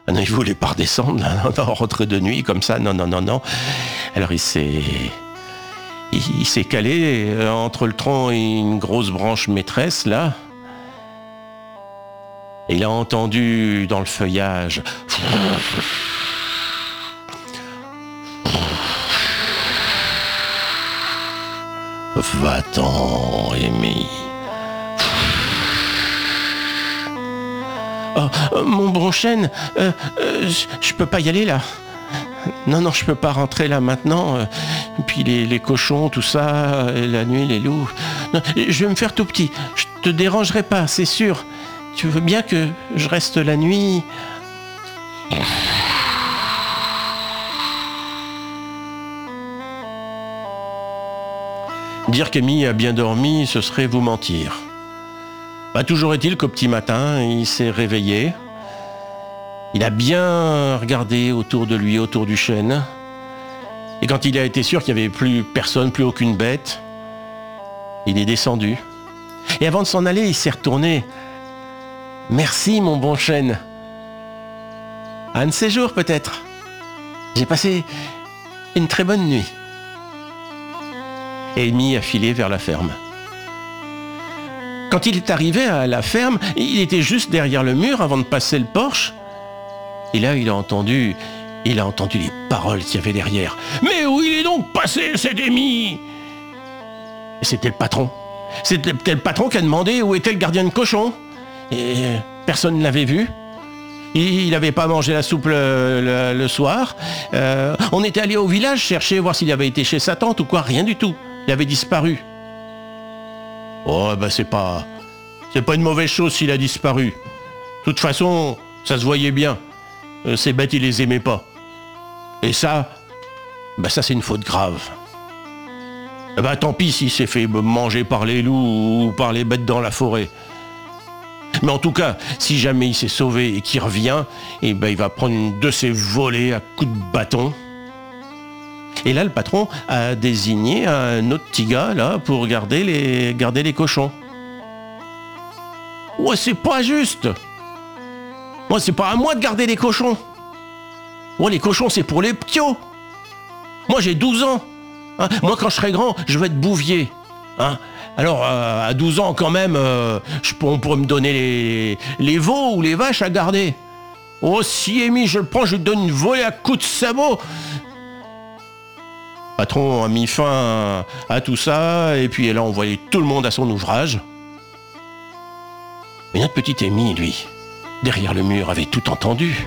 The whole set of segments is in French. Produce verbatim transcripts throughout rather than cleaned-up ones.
Ah non, il voulait pas redescendre, là, non, non, rentrer de nuit comme ça, non, non, non, non. Alors il s'est... Il, il s'est calé euh, entre le tronc et une grosse branche maîtresse, là. Et il a entendu dans le feuillage... Va-t'en, Amy. Oh, euh, mon bon chêne, euh, euh, je peux pas y aller là. Non, non, je peux pas rentrer là maintenant. Euh, puis les, les cochons, tout ça, euh, la nuit, les loups. Non, je vais me faire tout petit. Je te dérangerai pas, c'est sûr. Tu veux bien que je reste la nuit? Dire qu'Amy a bien dormi, ce serait vous mentir. Bah, toujours est-il qu'au petit matin, il s'est réveillé. Il a bien regardé autour de lui, autour du chêne. Et quand il a été sûr qu'il n'y avait plus personne, plus aucune bête, il est descendu. Et avant de s'en aller, il s'est retourné. « Merci, mon bon chêne. Un de ces jours, peut-être. J'ai passé une très bonne nuit. » Et Amy a filé vers la ferme. Quand il est arrivé à la ferme, il était juste derrière le mur avant de passer le porche. Et là, il a entendu, il a entendu les paroles qu'il y avait derrière. « Mais où il est donc passé, cet Amy ?» Et c'était le patron. C'était le patron qui a demandé où était le gardien de cochon. Et personne ne l'avait vu. Il n'avait pas mangé la soupe le, le, le soir. Euh, on était allé au village chercher, voir s'il avait été chez sa tante ou quoi. Rien du tout. Il avait disparu. Oh, ben c'est pas... C'est pas une mauvaise chose s'il a disparu. De toute façon, ça se voyait bien. Euh, ces bêtes, il les aimait pas. Et ça, ben ça c'est une faute grave. Eh ben tant pis s'il s'est fait manger par les loups ou par les bêtes dans la forêt. Mais en tout cas, si jamais il s'est sauvé et qu'il revient, eh ben il va prendre une de ses volées à coups de bâton. Et là, le patron a désigné un autre petit gars là, pour garder les, garder les cochons. Ouais, c'est pas juste. Moi, c'est pas à moi de garder les cochons. Ouais, les cochons, c'est pour les ptios. Moi, j'ai douze ans. Hein, moi, quand je serai grand, je vais être bouvier. Hein. Alors, euh, à douze ans, quand même, euh, je, on pourrait me donner les, les veaux ou les vaches à garder. Oh, si Amy, je le prends, je lui donne une volée à coups de sabot. Le patron a mis fin à tout ça, et puis elle a envoyé tout le monde à son ouvrage. Mais notre petit Amy, lui, derrière le mur, avait tout entendu.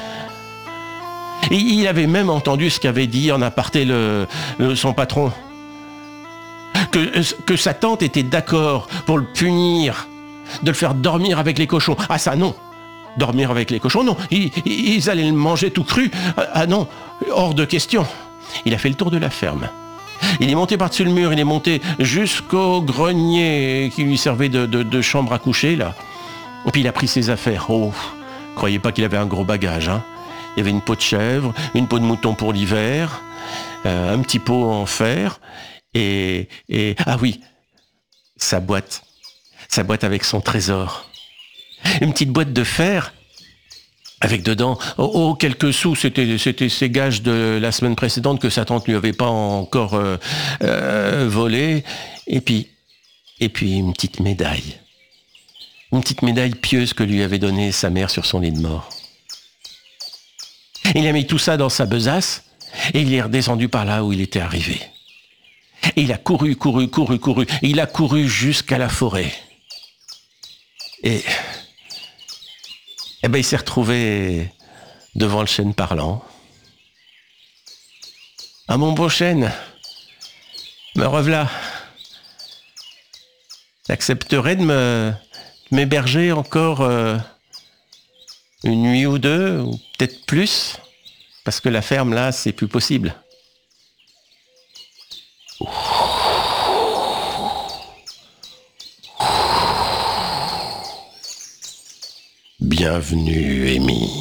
Et il avait même entendu ce qu'avait dit en aparté le, le, son patron. Que, que sa tante était d'accord pour le punir, de le faire dormir avec les cochons. Ah ça non, dormir avec les cochons, non, ils, ils allaient le manger tout cru. Ah non, hors de question. Il a fait le tour de la ferme. Il est monté par-dessus le mur, il est monté jusqu'au grenier qui lui servait de, de, de chambre à coucher, là. Et puis il a pris ses affaires. Oh, croyez pas qu'il avait un gros bagage, hein. Il y avait une peau de chèvre, une peau de mouton pour l'hiver, euh, un petit pot en fer, et, et... Ah oui, sa boîte. Sa boîte avec son trésor. Une petite boîte de fer avec dedans, oh, oh quelques sous, c'était, c'était ses gages de la semaine précédente que sa tante lui avait pas encore euh, euh, volé. Et puis, et puis une petite médaille. Une petite médaille pieuse que lui avait donnée sa mère sur son lit de mort. Il a mis tout ça dans sa besace et il est redescendu par là où il était arrivé. Et il a couru, couru, couru, couru. Et il a couru jusqu'à la forêt. Et... Eh ben, il s'est retrouvé devant le chêne parlant. « Ah, mon beau chêne, me revoilà. T'accepterais de me, de m'héberger encore euh, une nuit ou deux, ou peut-être plus, parce que la ferme, là, c'est plus possible. » Bienvenue, Amy.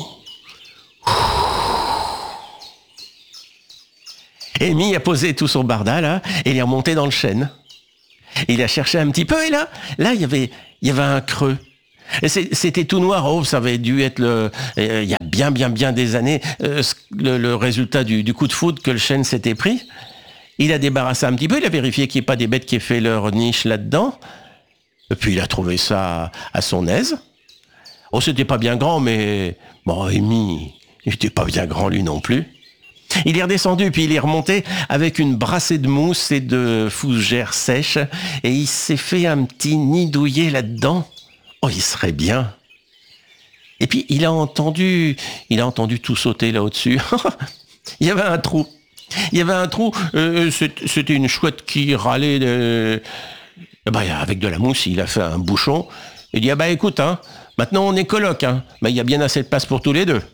Amy a posé tout son barda, là, et il est remonté dans le chêne. Il a cherché un petit peu, et là, là, il y avait, il y avait un creux. Et c'est- c'était tout noir. Oh, ça avait dû être le, euh, il y a bien, bien, bien des années, euh, ce- le, le résultat du, du coup de foudre que le chêne s'était pris. Il a débarrassé un petit peu, il a vérifié qu'il n'y ait pas des bêtes qui aient fait leur niche là-dedans. Et puis il a trouvé ça à son aise. Oh, c'était pas bien grand, mais bon, Amy, il était pas bien grand lui non plus. Il est redescendu, puis il est remonté avec une brassée de mousse et de fougères sèches, et il s'est fait un petit nid douillet là-dedans. Oh, il serait bien. Et puis il a entendu, il a entendu tout sauter là au-dessus. Il y avait un trou. Il y avait un trou. euh, c'est- C'était une chouette qui râlait. De... Eh ben, avec de la mousse, il a fait un bouchon. Il dit ah bah écoute, hein, maintenant on est coloc, hein. Ben, il y a bien assez de place pour tous les deux.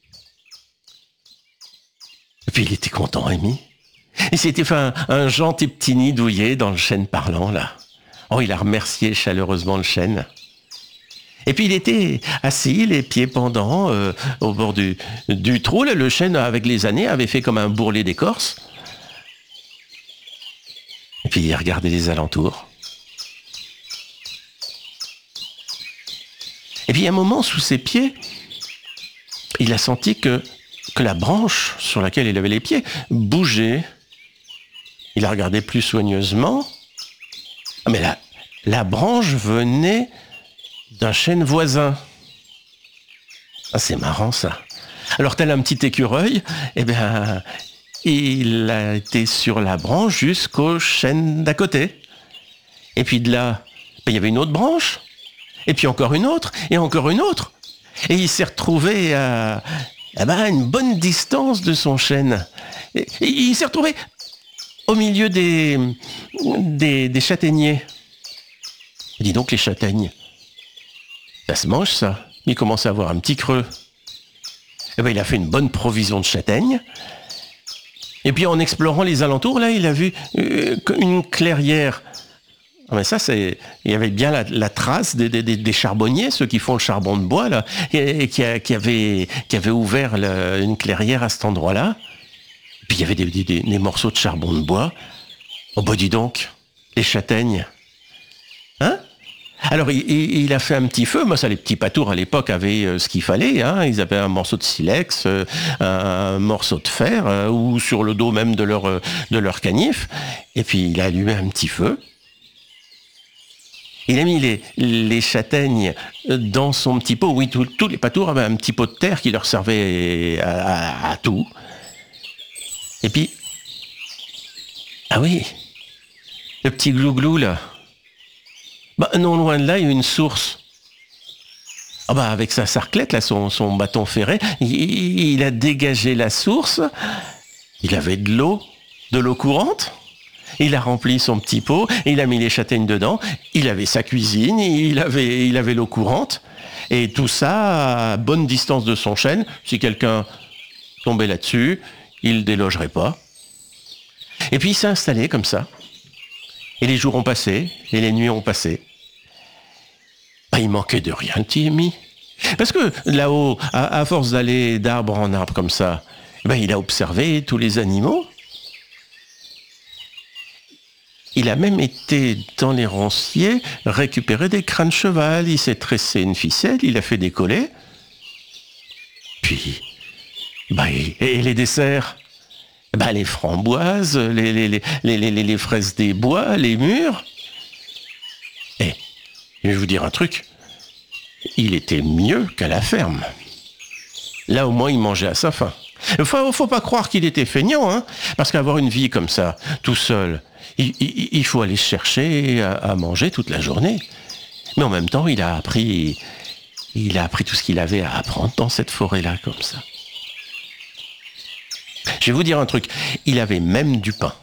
Et puis il était content, Rémi. Il s'était fait un, un gentil petit nid douillet dans le chêne parlant, là. Oh, il a remercié chaleureusement le chêne. Et puis il était assis, les pieds pendants, euh, au bord du, du trou. Là, le chêne, avec les années, avait fait comme un bourrelet d'écorce. Et puis il regardait les alentours. Et puis à un moment, sous ses pieds, il a senti que, que la branche sur laquelle il avait les pieds bougeait. Il a regardé plus soigneusement. Ah, mais la, la branche venait d'un chêne voisin. Ah, c'est marrant ça. Alors tel un petit écureuil, eh bien, il a été sur la branche jusqu'au chêne d'à côté. Et puis de là, ben, il y avait une autre branche. Et puis encore une autre, et encore une autre. Et il s'est retrouvé à, eh ben, à une bonne distance de son chêne. Et, et il s'est retrouvé au milieu des, des, des châtaigniers. Et dis donc, les châtaignes, ça se mange ça. Il commence à avoir un petit creux. Et ben, il a fait une bonne provision de châtaignes. Et puis en explorant les alentours, là, il a vu euh, une clairière. Ah, mais ça, c'est, il y avait bien la, la trace des, des, des charbonniers, ceux qui font le charbon de bois, là, et, et qui, a, qui, avaient, qui avaient ouvert le, une clairière à cet endroit-là. Puis il y avait des, des, des, des morceaux de charbon de bois. Oh, bah dis donc, les châtaignes. Hein? Alors, il, il, il a fait un petit feu. Moi, ça, les petits patours à l'époque avaient euh, ce qu'il fallait. Hein. Ils avaient un morceau de silex, euh, un morceau de fer, euh, ou sur le dos même de leur, euh, de leur canif. Et puis, il a allumé un petit feu. Il a mis les, les châtaignes dans son petit pot. Oui, tous les patours avaient un petit pot de terre qui leur servait à, à, à tout. Et puis, ah oui, le petit glouglou là. Bah, non loin de là, il y a une source. Ah bah, avec sa sarclette, là, son, son bâton ferré, il, il a dégagé la source. Il avait de l'eau, de l'eau courante. Il a rempli son petit pot, il a mis les châtaignes dedans, il avait sa cuisine, il avait, il avait l'eau courante, et tout ça à bonne distance de son chêne. Si quelqu'un tombait là-dessus, il ne délogerait pas. Et puis il s'est installé comme ça. Et les jours ont passé, et les nuits ont passé. Ben, il manquait de rien, le petit Amy. Parce que là-haut, à, à force d'aller d'arbre en arbre comme ça, ben, il a observé tous les animaux. Il a même été dans les ronciers récupérer des crânes de cheval. Il s'est tressé une ficelle, il a fait des collets. Puis, bah, et, et les desserts, bah, les framboises, les, les, les, les, les, les fraises des bois, les mûres. Et je vais vous dire un truc, il était mieux qu'à la ferme. Là, au moins, il mangeait à sa faim. Il faut, faut pas croire qu'il était feignant, hein, parce qu'avoir une vie comme ça, tout seul, il, il, il faut aller chercher à, à manger toute la journée. Mais en même temps, il a appris, il a appris tout ce qu'il avait à apprendre dans cette forêt-là, comme ça. Je vais vous dire un truc, il avait même du pain.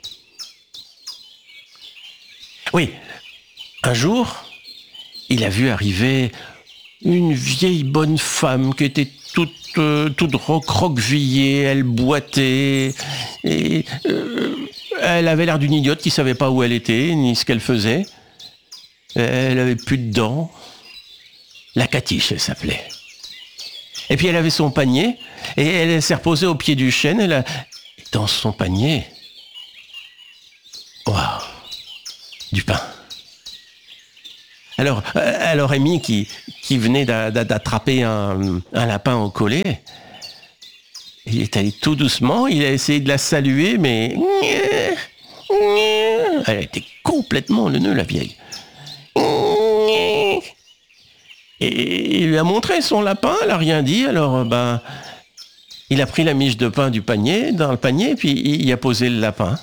Oui, un jour, il a vu arriver une vieille bonne femme qui était toute, euh, toute recroquevillée, elle boitait, et euh, elle avait l'air d'une idiote qui ne savait pas où elle était, ni ce qu'elle faisait. Elle avait plus de dents. La Catiche, elle s'appelait. Et puis elle avait son panier, et elle s'est reposée au pied du chêne, elle a... dans son panier, waouh, du pain. Alors, euh, alors Rémi, qui, qui venait d'a- d'a- d'attraper un, un lapin au collet, il est allé tout doucement, il a essayé de la saluer, mais... Elle était complètement le nœud, la vieille. Et il lui a montré son lapin, elle n'a rien dit, alors ben, il a pris la miche de pain du panier, dans le panier, puis il y a posé le lapin.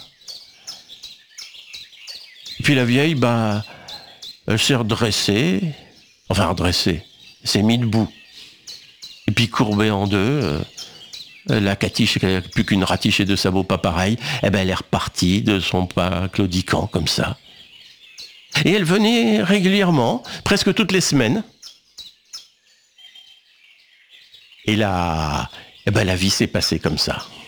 Puis la vieille, ben, elle s'est redressée, enfin redressée, elle s'est mise debout. Et puis courbée en deux, euh, la catiche, qui n'a plus qu'une ratiche et deux sabots pas pareils, eh ben elle est repartie de son pas claudiquant comme ça. Et elle venait régulièrement, presque toutes les semaines. Et là, eh ben la vie s'est passée comme ça.